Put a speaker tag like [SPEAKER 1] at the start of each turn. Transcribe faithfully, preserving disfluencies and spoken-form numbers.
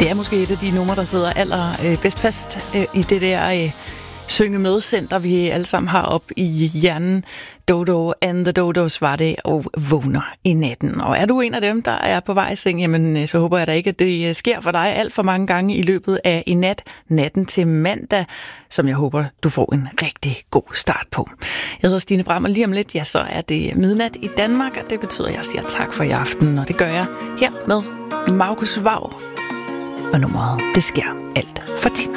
[SPEAKER 1] Det er måske et af de numre, der sidder aller øh, bedst fast øh, i det der øh, synge med-center, vi alle sammen har op i hjernen. Dodo and the Dodos var det, og vågner i natten. Og er du en af dem, der er på vej i seng, jamen så håber jeg da ikke, at det sker for dig alt for mange gange i løbet af i nat, natten til mandag, som jeg håber, du får en rigtig god start på. Jeg hedder Stine Bram, og lige om lidt, ja, så er det midnat i Danmark, og det betyder, at jeg siger tak for i aften, og det gør jeg her med Markus Vaug. Og nummeret, det sker alt for tit.